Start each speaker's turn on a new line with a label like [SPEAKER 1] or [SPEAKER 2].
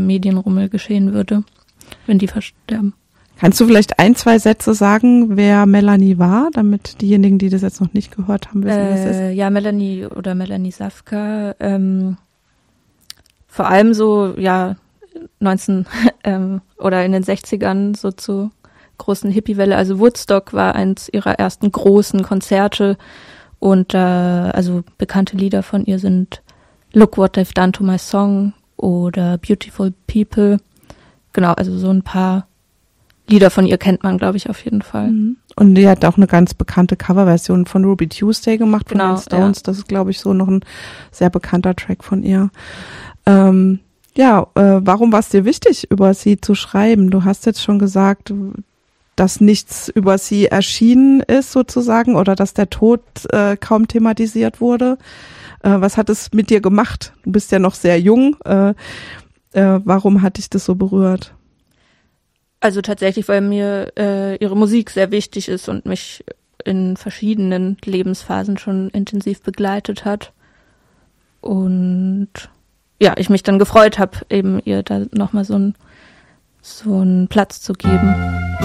[SPEAKER 1] Medienrummel geschehen würde, wenn die versterben.
[SPEAKER 2] Kannst du vielleicht 1, 2 Sätze sagen, wer Melanie war, damit diejenigen, die das jetzt noch nicht gehört haben, wissen, wer es ist?
[SPEAKER 1] Ja, Melanie Safka, vor allem so, ja, 19 oder in den 60ern so zu großen Hippie-Welle. Also Woodstock war eins ihrer ersten großen Konzerte und also bekannte Lieder von ihr sind Look What They've Done to My Song oder Beautiful People. Genau, also so ein paar Lieder von ihr kennt man, glaube ich, auf jeden Fall.
[SPEAKER 2] Und die hat auch eine ganz bekannte Coverversion von Ruby Tuesday gemacht von den Stones. Ja. Das ist, glaube ich, so noch ein sehr bekannter Track von ihr. Warum war es dir wichtig, über sie zu schreiben? Du hast jetzt schon gesagt, dass nichts über sie erschienen ist sozusagen oder dass der Tod kaum thematisiert wurde. Was hat es mit dir gemacht? Du bist ja noch sehr jung. Warum hat dich das so berührt?
[SPEAKER 1] Also tatsächlich, weil mir ihre Musik sehr wichtig ist und mich in verschiedenen Lebensphasen schon intensiv begleitet hat. Und ja, ich mich dann gefreut habe, eben ihr da nochmal so einen Platz zu geben.